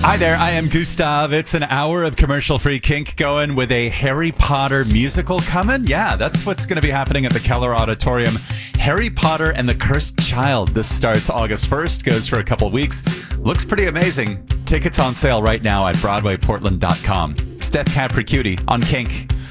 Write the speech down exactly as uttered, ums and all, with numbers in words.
Hi there, I am Gustav. It's an hour of commercial-free kink going with a Harry Potter musical coming. Yeah, that's what's going to be happening at the Keller Auditorium. Harry Potter and the Cursed Child. This starts August first, goes for a couple weeks. Looks pretty amazing. Tickets on sale right now at broadway portland dot com. It's Death Cat for Cutie on Kink.